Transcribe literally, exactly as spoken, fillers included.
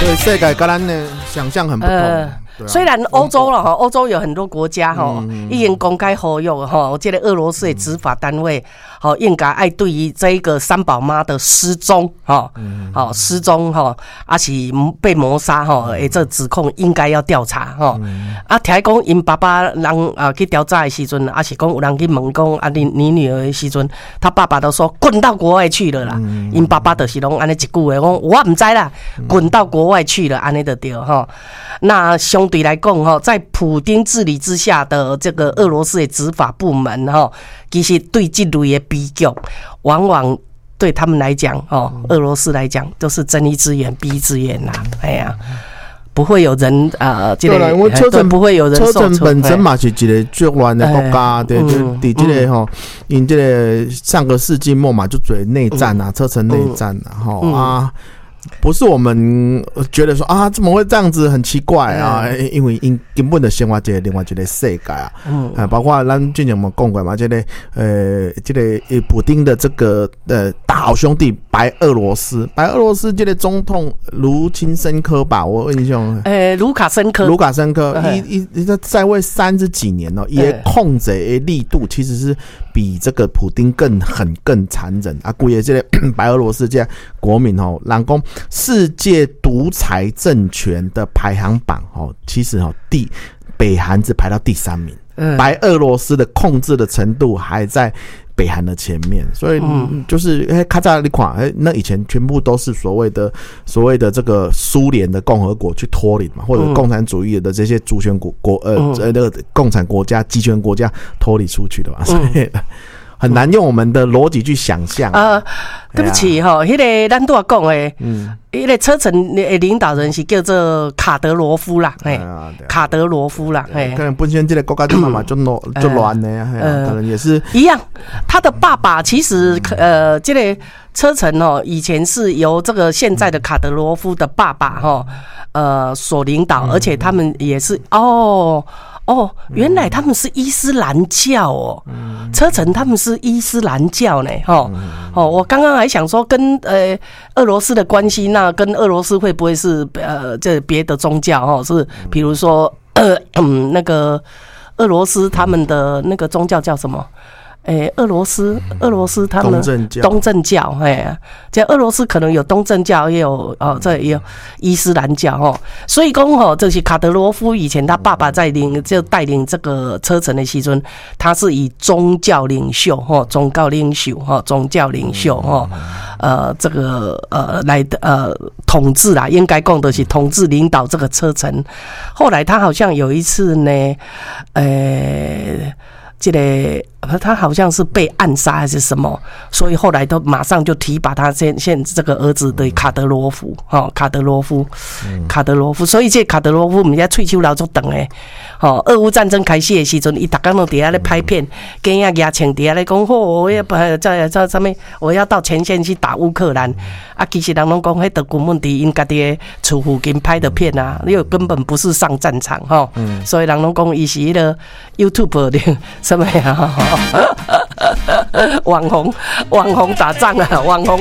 所以世界跟咱的想象很不同。呃啊、虽然欧洲了哈，欧洲有很多国家哈，已经公开呼吁哈，我记得俄罗斯的执法单位好应该爱对于这一个三宝妈的失踪哈，好失踪哈，还是被谋杀哈，诶，这指控应该要调查哈。啊，听讲因爸爸人啊去调查的时阵，啊是讲有人去问讲啊你你女儿的时阵，他爸爸都说滚到国外去了啦。因爸爸就是拢安尼一句话，讲我唔知啦，滚到国外去了，安尼就对哈。那相对来讲哈，在普丁治理之下的这个俄罗斯的执法部门哈，其实对这类的逼局，往往对他们来讲哦，俄罗斯来讲都是睁一只眼闭一只眼呐。哎呀，不会有人啊，这个对啦，因为车臣不会有人受车臣本身嘛是一个最乱的国家，对，就伫这个吼，因这个上个世纪末嘛就做内战啊，车臣内战啊，吼啊。不是我们觉得说啊，怎么会这样子很奇怪啊？嗯、因为因根本的生活在另外一个世界啊，嗯，啊包括咱之前我们讲过嘛，这个呃，这个普丁的这个呃大好兄弟白俄罗斯，白俄罗斯这个总统卢钦申科吧，我印象， 呃，卢卡申科， 卢卡申科，一一他在位三十几年哦，也控制的力度其实是比这个普丁更狠、更残忍啊！估计这个白俄罗斯这国民哦，人讲世界独裁政权的排行榜哦，其实哦，第北韩只排到第三名，嗯、白俄罗斯的控制的程度还在北韩的前面，所以就是哎，卡扎里款哎，那以前全部都是所谓的所谓的这个苏联的共和国去脱离嘛，或者共产主义的这些主权国国呃呃那个共产国家、集权国家脱离出去的嘛，所以很难用我们的逻辑去想象。 呃，对不起哈，迄个咱都要讲诶，嗯，迄个车臣的领导人是叫做卡德罗夫啦，哎，卡德罗夫啦，哎， 可能本身这个国家就慢慢就乱就乱的呀，可能也是一样。他的爸爸其实呃，这个车臣哦，以前是由这个现在的卡德罗夫的爸爸哈，呃，所领导，而且他们也是哦。哦，原来他们是伊斯兰教哦，嗯、车臣他们是伊斯兰教呢，哦、嗯、哦，我刚刚还想说跟呃俄罗斯的关系，那跟俄罗斯会不会是呃这别的宗教哦？是比如说呃嗯那个俄罗斯他们的那个宗教叫什么？诶、欸，俄罗斯，俄罗斯他们东正教， 东正教，哎，这俄罗斯可能有东正教，也有哦，这也有伊斯兰教哦。所以讲哦，这是卡德罗夫以前他爸爸在领就带领这个车臣的时阵，他是以宗教领袖哈，宗教领袖哈，宗教领袖哈，呃，这个呃来呃统治啦，应该讲的是统治领导这个车臣。后来他好像有一次呢，呃。这个他好像是被暗杀还是什么，所以后来都马上就提拔他现现这个儿子的卡德罗夫，哦，卡德罗夫，卡德罗夫，所以这卡德罗夫我们家退休老足长诶，哦，俄乌战争开始的时阵，伊逐天都伫遐咧拍片，跟人家请伫遐咧讲，好，我要在在上面，我要到前线去打乌克兰。啊，其实人拢讲，迄个根本伫因家己的厝附近拍的片啊，因为根本不是上战场哈，嗯、所以人拢讲伊是迄个 YouTube 的什么呀？网红网红打仗啊，网红